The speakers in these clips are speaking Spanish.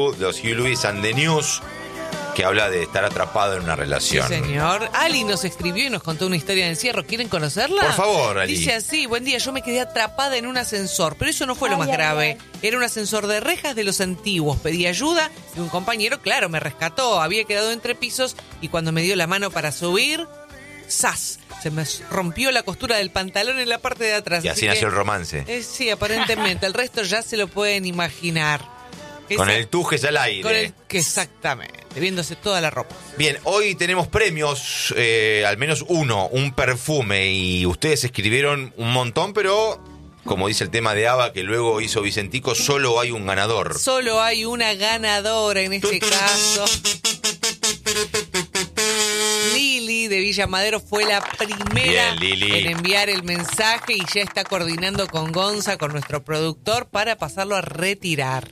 Los Hugh Lewis and the News, que habla de estar atrapado en una relación. Sí, señor. Ali nos escribió y nos contó una historia de encierro. ¿Quieren conocerla? Por favor, Ali. Dice así: buen día, yo me quedé atrapada en un ascensor, pero eso no fue lo más grave. Era un ascensor de rejas de los antiguos. Pedí ayuda y un compañero, claro, me rescató. Había quedado entre pisos y cuando me dio la mano para subir, ¡zas! Se me rompió la costura del pantalón en la parte de atrás. Y así nació el romance. Sí, aparentemente. El resto ya se lo pueden imaginar. Con el tujes al aire. Exactamente, viéndose toda la ropa. Bien, hoy tenemos premios, al menos uno, un perfume, y ustedes escribieron un montón, pero como dice el tema de ABBA que luego hizo Vicentico, solo hay un ganador. Solo hay una ganadora en este caso. Lili de Villa Madero fue la primera en enviar el mensaje y ya está coordinando con Gonza, con nuestro productor, para pasarlo a retirar.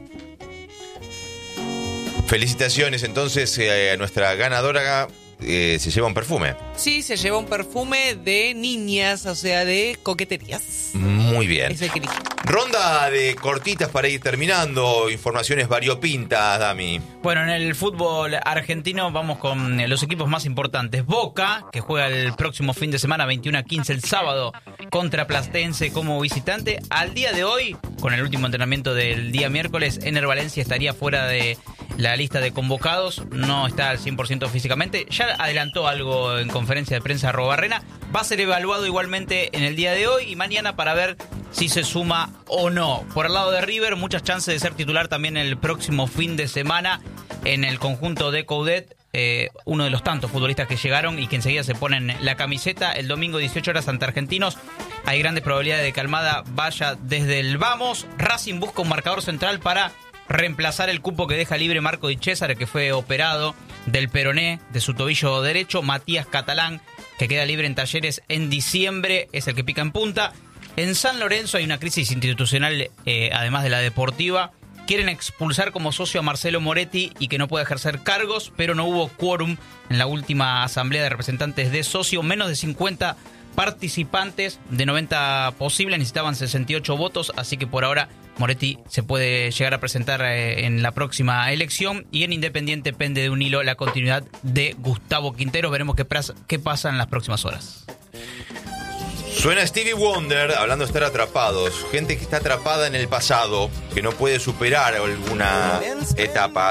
Felicitaciones entonces a nuestra ganadora, se lleva un perfume. Sí, se lleva un perfume de niñas, o sea, de coqueterías. Muy bien. Es el que elige. Ronda de cortitas para ir terminando, informaciones variopintas, Dami. Bueno, en el fútbol argentino vamos con los equipos más importantes. Boca, que juega el próximo fin de semana, 21-15 el sábado, contra Platense como visitante. Al día de hoy, con el último entrenamiento del día miércoles, Ener Valencia estaría fuera de la lista de convocados, no está al 100% físicamente. Ya adelantó algo en conferencia de prensa Robarrena. Va a ser evaluado igualmente en el día de hoy y mañana para ver si se suma o no. Por el lado de River, muchas chances de ser titular también el próximo fin de semana en el conjunto de Coudet. Uno de los tantos futbolistas que llegaron y que enseguida se ponen la camiseta. El domingo 18 horas ante Argentinos. Hay grandes probabilidades de que Almada vaya desde el vamos. Racing busca un marcador central para reemplazar el cupo que deja libre Marco Di César, que fue operado del peroné de su tobillo derecho. Matías Catalán, que queda libre en Talleres en diciembre, es el que pica en punta. En San Lorenzo hay una crisis institucional, además de la deportiva. Quieren expulsar como socio a Marcelo Moretti y que no puede ejercer cargos, pero no hubo quórum en la última asamblea de representantes de socio. Menos de 50 participantes, de 90 posibles, necesitaban 68 votos, así que por ahora Moretti se puede llegar a presentar en la próxima elección. Y en Independiente pende de un hilo la continuidad de Gustavo Quintero. Veremos qué pasa en las próximas horas. Suena Stevie Wonder hablando de estar atrapados. Gente que está atrapada en el pasado, que no puede superar alguna etapa.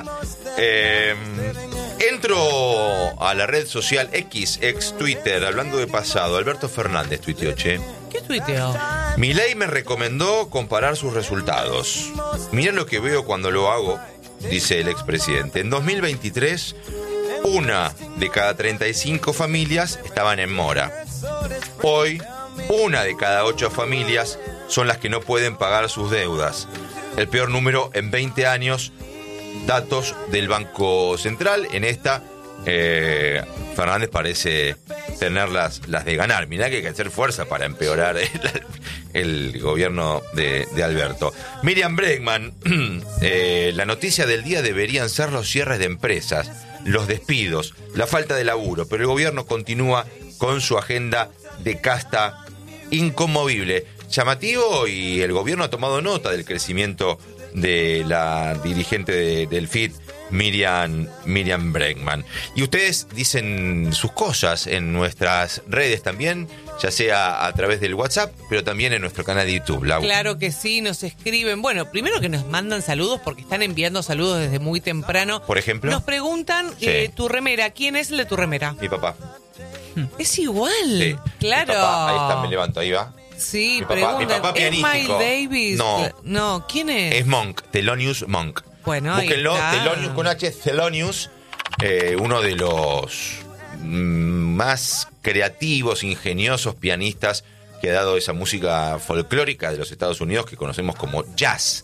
Entro a la red social X, ex Twitter, hablando de pasado. Alberto Fernández tuiteó, che. ¿Qué tuiteó? Milei me recomendó comparar sus resultados. Mirá lo que veo cuando lo hago, dice el expresidente. En 2023, una de cada 35 familias estaban en mora. Hoy, una de cada 8 familias son las que no pueden pagar sus deudas. El peor número en 20 años, datos del Banco Central. En esta, Fernández parece tener las de ganar. Mirá que hay que hacer fuerza para empeorar el gobierno de Alberto. Miriam Bregman, la noticia del día deberían ser los cierres de empresas, los despidos, la falta de laburo, pero el gobierno continúa con su agenda de casta inconmovible. Llamativo, y el gobierno ha tomado nota del crecimiento de la dirigente del FIT, Miriam Bregman. Y ustedes dicen sus cosas en nuestras redes también, ya sea a través del WhatsApp, pero también en nuestro canal de YouTube. Claro que sí, nos escriben. Bueno, primero que nos mandan saludos, porque están enviando saludos desde muy temprano. Por ejemplo, nos preguntan, sí, tu remera. ¿Quién es el de tu remera? Mi papá. Es igual. Sí. Claro. Mi papá, ahí está, me levanto, ahí va. Sí, mi papá ¿es pianístico. Miles Davis? No, ¿quién es? Es Monk, Thelonious Monk. Bueno, búsquenlo, ahí está. Thelonious con H, Thelonious, uno de los más creativos, ingeniosos pianistas que ha dado esa música folclórica de los Estados Unidos que conocemos como jazz.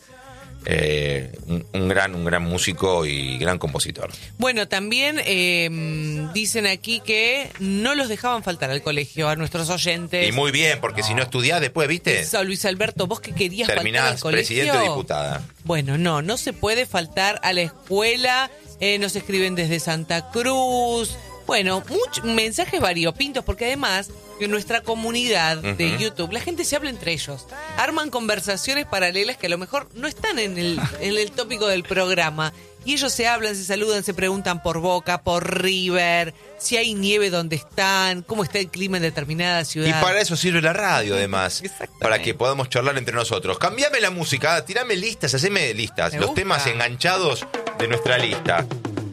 Un gran músico y gran compositor. Bueno, también dicen aquí que no los dejaban faltar al colegio a nuestros oyentes. Y muy bien, porque si no estudiás después, ¿viste? Eso, Luis Alberto, vos que querías terminás faltar al colegio. Presidente o diputada. Bueno, no se puede faltar a la escuela. Nos escriben desde Santa Cruz. Bueno, muchos mensajes variopintos, porque además que en nuestra comunidad de YouTube la gente se habla entre ellos. Arman conversaciones paralelas que a lo mejor no están en el tópico del programa. Y ellos se hablan, se saludan, se preguntan por Boca, por River, si hay nieve donde están, cómo está el clima en determinada ciudad. Y para eso sirve la radio, además. Exactamente. Para que podamos charlar entre nosotros. Cambiame la música, tirame listas, haceme listas. Me los gusta. temas enganchados de nuestra lista.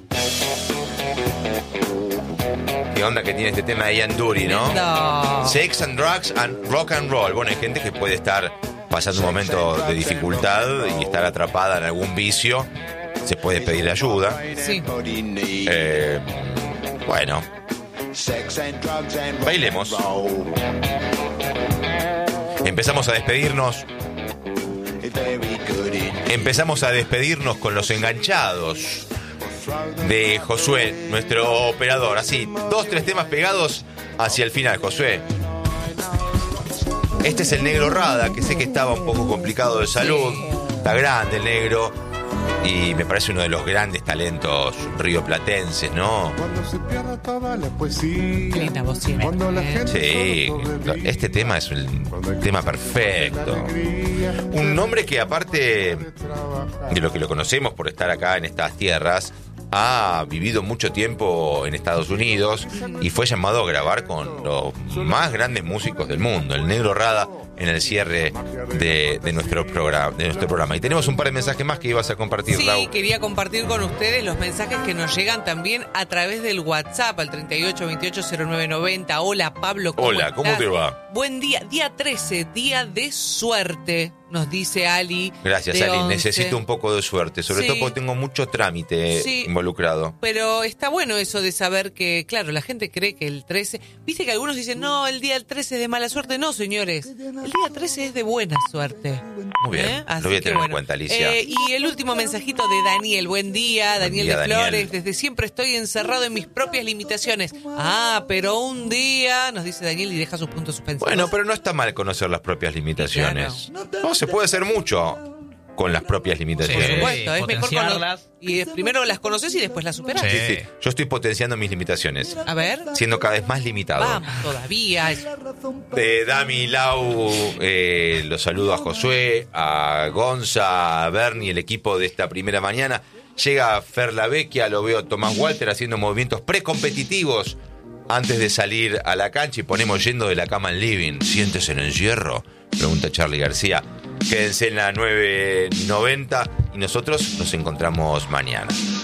¿Qué onda que tiene este tema de Ian Dury, no? No. Sex and Drugs and Rock and Roll. Bueno, hay gente que puede estar pasando un momento de dificultad y estar atrapada en algún vicio. Se puede pedir ayuda. Sí. Bueno, bailemos. Empezamos a despedirnos. Empezamos a despedirnos con los enganchados de Josué, nuestro operador. Así, 2, 3 temas pegados hacia el final, Josué. Este es el Negro Rada, que sé que estaba un poco complicado de salud. Está grande el negro. Y me parece uno de los grandes talentos rioplatenses, ¿no? Qué linda voz tiene. Sí, este tema es el tema perfecto. Un hombre que, aparte de lo que lo conocemos por estar acá en estas tierras, ha vivido mucho tiempo en Estados Unidos y fue llamado a grabar con los más grandes músicos del mundo, el Negro Rada, en el cierre de nuestro programa. Y tenemos un par de mensajes más que ibas a compartir, Sí, Raúl. quería compartir con ustedes los mensajes que nos llegan también a través del WhatsApp al 38280990. Hola, Pablo, ¿cómo Hola, estás? ¿cómo te va? Buen día, día 13, día de suerte, nos dice Ali. Gracias, de Ali. 11. Necesito un poco de suerte, sobre Sí. todo porque tengo mucho trámite Sí. involucrado. Pero está bueno eso de saber que, claro, la gente cree que el 13... Viste que algunos dicen, no, el día del 13 es de mala suerte. No, señores, el día 13 es de buena suerte. Muy bien, Así lo voy a que tener en cuenta, Alicia. Y el último mensajito de Daniel. Buen día, Daniel día, de Daniel. Flores. Desde siempre estoy encerrado en mis propias limitaciones. Ah, pero un día, nos dice Daniel y deja sus puntos suspensivos. Bueno, pero no está mal conocer las propias limitaciones. No, se puede hacer mucho con las propias Por limitaciones. supuesto, es mejor potenciarlas. y primero las conoces y después las superas. Sí, sí. Yo estoy potenciando mis limitaciones, A ver, siendo cada vez más limitado. vamos todavía. Dami, Lau, los saludo a Josué, a Gonza, a Bernie, el equipo de esta primera mañana. Llega Fer Lavecchia, lo veo a Tomás Walter haciendo movimientos precompetitivos antes de salir a la cancha y ponemos yendo de la cama al living. ¿Sientes el encierro? Pregunta Charlie García. Quédense en la 990 y nosotros nos encontramos mañana.